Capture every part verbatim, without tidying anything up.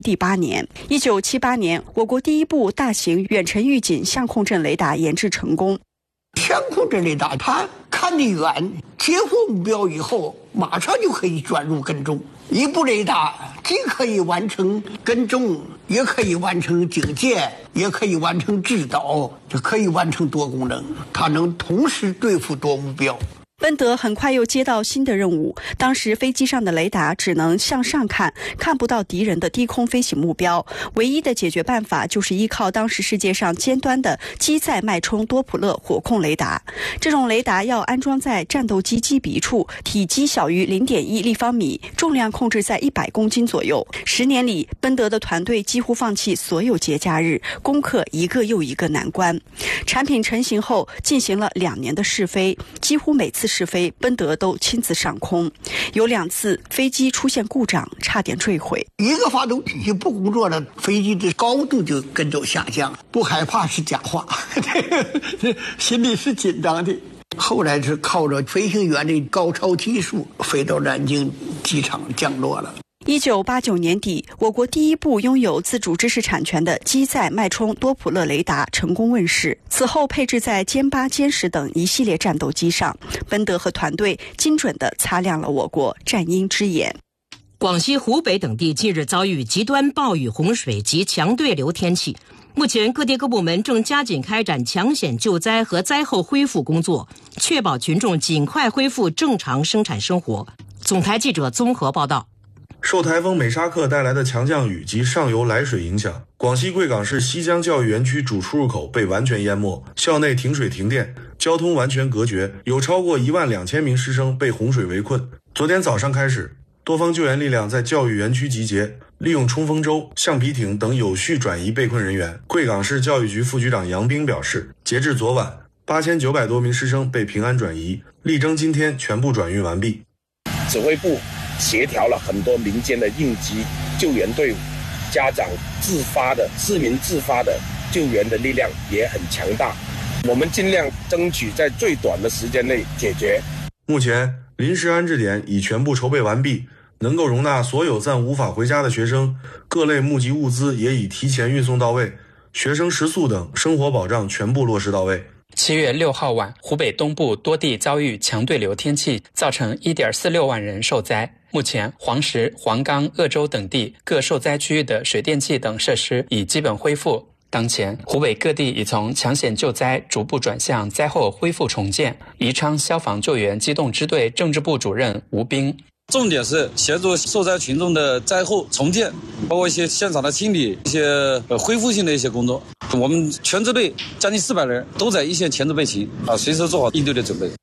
第八年，一九七八年，我国第一部大型远程预警相控阵雷达研制成功。 相控阵雷达，它看得远，截获目标以后，马上就可以转入跟踪。一部雷达既可以完成跟踪，也可以完成警戒，也可以完成制导，就可以完成多功能，它能同时对付多目标。 奔德很快又接到新的任务，当时飞机上的雷达只能向上看，看不到敌人的低空飞行目标，唯一的解决办法就是依靠当时世界上尖端的机载脉冲多普勒火控雷达。这种雷达要安装在战斗机机鼻处，体积小于 零点一立方米，重量控制在一百公斤左右。十年里，奔德的团队几乎放弃所有节假日，攻克一个又一个难关。产品成型后，进行了两年的试飞，几乎每次试飞，奔德都亲自上空，有两次飞机出现故障，差点坠毁。 一个发动机不工作了，飞机的高度就跟着下降，不害怕是假话，心里是紧张的。后来是靠着飞行员的高超技术，飞到南京机场降落了。 一九八九年底，我国第一部拥有自主知识产权的机载脉冲多普勒雷达成功问世。此后配置在歼八、歼十等一系列战斗机上，奔德和团队精准地擦亮了我国战鹰之眼。 广西、湖北等地近日遭遇极端暴雨、洪水及强对流天气。目前各地各部门正加紧开展抢险救灾和灾后恢复工作，确保群众尽快恢复正常生产生活。总台记者综合报道。 受台风美沙克带来的强降雨及上游来水影响，广西贵港市西江教育园区主出入口被完全淹没，校内停水停电，交通完全隔绝，有超过一万两千名师生被洪水围困。昨天早上开始，多方救援力量在教育园区集结，利用冲锋舟、橡皮艇等有序转移被困人员。贵港市教育局副局长杨斌表示，截至昨晚，八千九百多名师生被平安转移，力争今天全部转运完毕。 指挥部协调了很多民间的应急救援队伍，家长自发的、市民自发的救援的力量也很强大。我们尽量争取在最短的时间内解决。 目前临时安置点已全部筹备完毕，能够容纳所有暂无法回家的学生，各类募集物资也已提前运送到位，学生食宿等生活保障全部落实到位。 七月六号晚，湖北东部多地遭遇强对流天气，造成 一点四六万人受灾。目前，黄石、黄冈、鄂州等地各受灾区域的水电气等设施已基本恢复。当前，湖北各地已从抢险救灾逐步转向灾后恢复重建。宜昌消防救援机动支队政治部主任吴斌。 重点是协助受灾群众的灾后重建，包括一些现场的清理、一些呃恢复性的一些工作。我们全支队将近四百人都在一线前置备勤啊，随时做好应对的准备。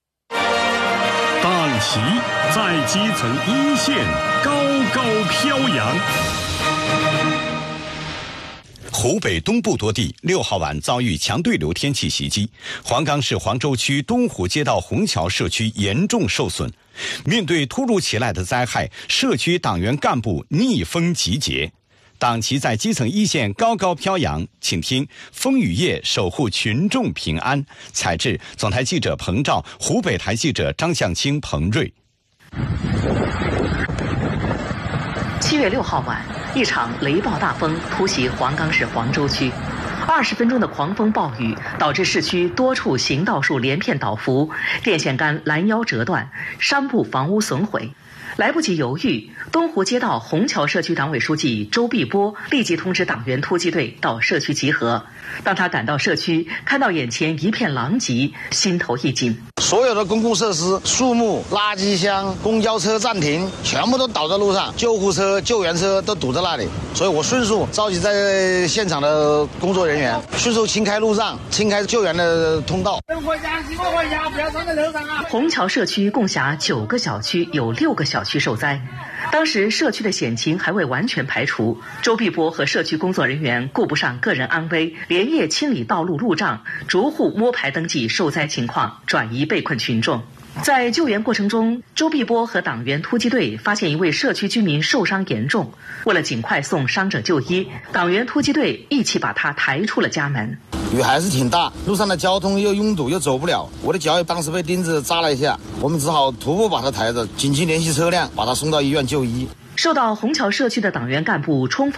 大旗在基层一线高高飘扬。 湖北东部多地六号晚遭遇强对流天气袭击，黄冈市黄州区东湖街道虹桥社区严重受损。面对突如其来的灾害，社区党员干部逆风集结，党旗在基层一线高高飘扬。请听风雨夜守护群众平安。采制总台记者彭照，湖北台记者张向清、彭瑞。 七月六号晚，一场雷暴大风突袭黄冈市黄州区。二十分钟的狂风暴雨导致市区多处行道树连片倒伏，电线杆拦腰折断，山部房屋损毁。来不及犹豫，东湖街道虹桥社区党委书记周碧波立即通知党员突击队到社区集合。当他赶到社区，看到眼前一片狼藉，心头一紧。 所有的公共设施、树木、垃圾箱、公交车暂停，全部都倒在路上，救护车、救援车都堵在那里。所以我迅速召集在现场的工作人员，迅速清开路障，清开救援的通道。 回家，请我回家，不要站在路上啊！虹桥社区共辖九个小区，有六个小区受灾。当时社区的险情还未完全排除，周碧波和社区工作人员顾不上个人安危，连夜清理道路路障，逐户摸排登记受灾情况，转移被困群众。在救援过程中，周碧波和党员突击队发现一位社区居民受伤严重，为了尽快送伤者就医，党员突击队一起把他抬出了家门。 雨还是挺大，路上的交通又拥堵又走不了，我的脚也当时被钉子扎了一下，我们只好徒步把他抬着，紧急联系车辆把他送到医院就医。 受到虹桥社区的党员干部冲锋